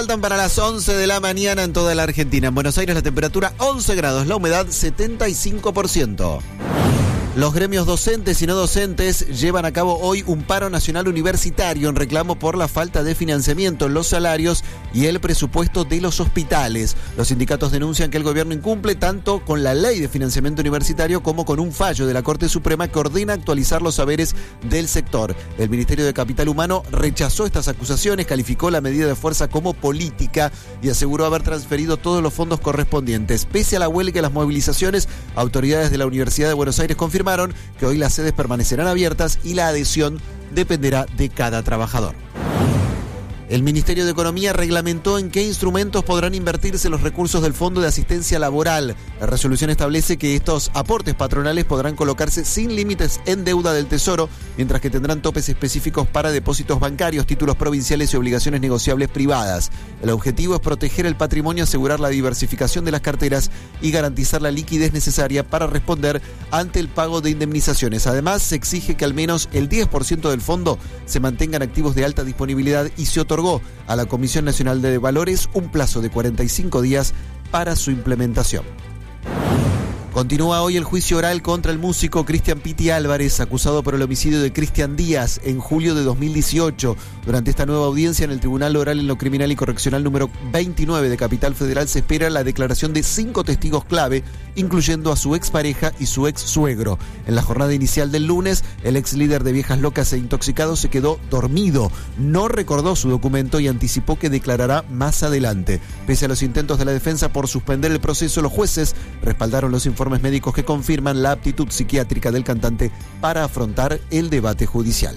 Faltan para las 11 de la mañana en toda la Argentina. En Buenos Aires la temperatura 11 grados, la humedad 75%. Los gremios docentes y no docentes llevan a cabo hoy un paro nacional universitario en reclamo por la falta de financiamiento, los salarios y el presupuesto de los hospitales. Los sindicatos denuncian que el gobierno incumple tanto con la ley de financiamiento universitario como con un fallo de la Corte Suprema que ordena actualizar los saberes del sector. El Ministerio de Capital Humano rechazó estas acusaciones, calificó la medida de fuerza como política y aseguró haber transferido todos los fondos correspondientes. Pese a la huelga y las movilizaciones, autoridades de la Universidad de Buenos Aires confirmaron que hoy las sedes permanecerán abiertas y la adhesión dependerá de cada trabajador. El Ministerio de Economía reglamentó en qué instrumentos podrán invertirse los recursos del Fondo de Asistencia Laboral. La resolución establece que estos aportes patronales podrán colocarse sin límites en deuda del Tesoro, mientras que tendrán topes específicos para depósitos bancarios, títulos provinciales y obligaciones negociables privadas. El objetivo es proteger el patrimonio, asegurar la diversificación de las carteras y garantizar la liquidez necesaria para responder ante el pago de indemnizaciones. Además, se exige que al menos el 10% del fondo se mantengan activos de alta disponibilidad y se otorgó a la Comisión Nacional de Valores un plazo de 45 días para su implementación. Continúa hoy el juicio oral contra el músico Cristian Piti Álvarez, acusado por el homicidio de Cristian Díaz en julio de 2018. Durante esta nueva audiencia en el Tribunal Oral en lo Criminal y Correccional número 29 de Capital Federal se espera la declaración de 5 testigos clave, incluyendo a su expareja y su ex suegro. En la jornada inicial del lunes, el ex líder de Viejas Locas e Intoxicados se quedó dormido. No recordó su documento y anticipó que declarará más adelante. Pese a los intentos de la defensa por suspender el proceso, los jueces respaldaron los informes médicos que confirman la aptitud psiquiátrica del cantante para afrontar el debate judicial.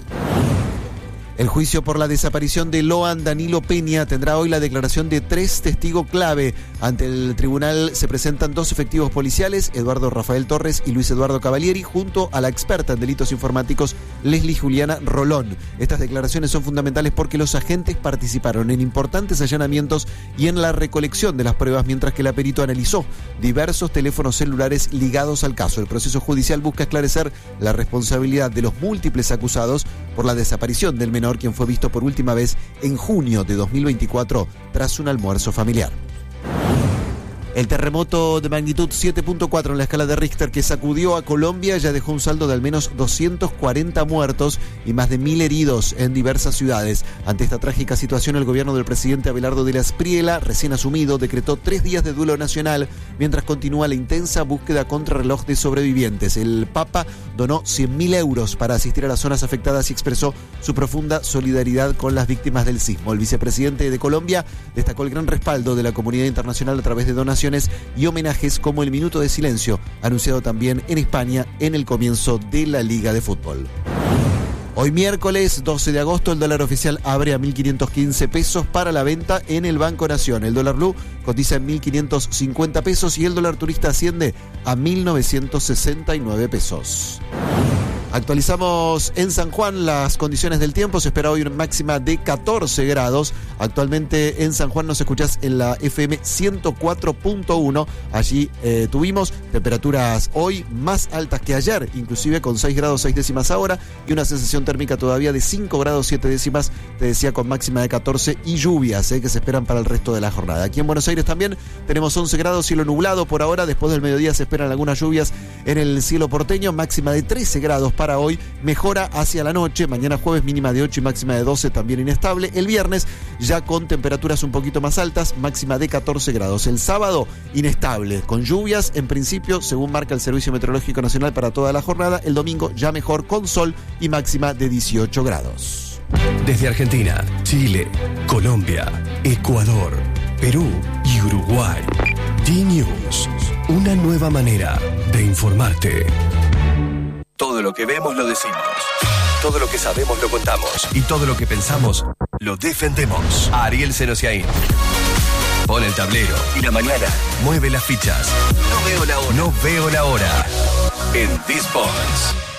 El juicio por la desaparición de Loan Danilo Peña tendrá hoy la declaración de 3 testigos clave. Ante el tribunal se presentan 2 efectivos policiales, Eduardo Rafael Torres y Luis Eduardo Cavalieri, junto a la experta en delitos informáticos Leslie Juliana Rolón. Estas declaraciones son fundamentales porque los agentes participaron en importantes allanamientos y en la recolección de las pruebas, mientras que la perito analizó diversos teléfonos celulares ligados al caso. El proceso judicial busca esclarecer la responsabilidad de los múltiples acusados por la desaparición del menor, quien fue visto por última vez en junio de 2024 tras un almuerzo familiar. El terremoto de magnitud 7.4 en la escala de Richter que sacudió a Colombia ya dejó un saldo de al menos 240 muertos y más de 1.000 heridos en diversas ciudades. Ante esta trágica situación, el gobierno del presidente Abelardo de la Espriella, recién asumido, decretó 3 días de duelo nacional mientras continúa la intensa búsqueda contrarreloj de sobrevivientes. El Papa donó 100.000 euros para asistir a las zonas afectadas y expresó su profunda solidaridad con las víctimas del sismo. El vicepresidente de Colombia destacó el gran respaldo de la comunidad internacional a través de donaciones y homenajes como el minuto de silencio, anunciado también en España en el comienzo de la Liga de Fútbol. Hoy miércoles 12 de agosto el dólar oficial abre a 1.515 pesos para la venta en el Banco Nación. El dólar blue cotiza en 1.550 pesos y el dólar turista asciende a 1.969 pesos. Actualizamos en San Juan las condiciones del tiempo. Se espera hoy una máxima de 14 grados. Actualmente en San Juan nos escuchás en la FM 104.1. Allí tuvimos temperaturas hoy más altas que ayer, inclusive con 6 grados 6 décimas ahora y una sensación térmica todavía de 5 grados 7 décimas, te decía, con máxima de 14 y lluvias que se esperan para el resto de la jornada. Aquí en Buenos Aires también tenemos 11 grados, cielo nublado por ahora. Después del mediodía se esperan algunas lluvias en el cielo porteño, máxima de 13 grados para hoy, mejora hacia la noche. Mañana jueves mínima de 8 y máxima de 12, también inestable. El viernes ya con temperaturas un poquito más altas, máxima de 14 grados. El sábado inestable, con lluvias en principio, según marca el Servicio Meteorológico Nacional para toda la jornada. El domingo ya mejor, con sol y máxima de 18 grados. Desde Argentina, Chile, Colombia, Ecuador, Perú y Uruguay. D-News, una nueva manera de informarte. Todo lo que vemos lo decimos. Todo lo que sabemos lo contamos. Y todo lo que pensamos lo defendemos. Ariel Senosiaín. Pone el tablero y la mañana mueve las fichas. No veo la hora. En This Bonds.